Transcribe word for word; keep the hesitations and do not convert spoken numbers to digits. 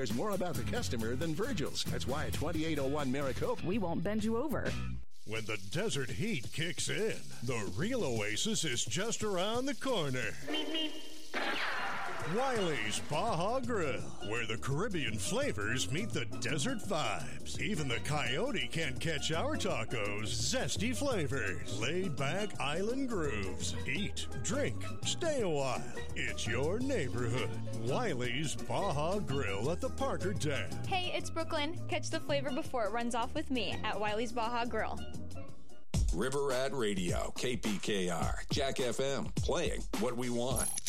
cares more about the customer than Virgil's. That's why at twenty-eight oh one Maricopa, we won't bend you over. When the desert heat kicks in, the real oasis is just around the corner. Wiley's Baja Grill, where the Caribbean flavors meet the desert vibes. Even the coyote can't catch our tacos' zesty flavors. Laid-back island grooves. Eat, drink, stay a while. It's your neighborhood. Wiley's Baja Grill at the Parker Dam. Hey, it's Brooklyn. Catch the flavor before it runs off with me at Wiley's Baja Grill. River Rat Radio, K P K R, Jack F M, playing what we want.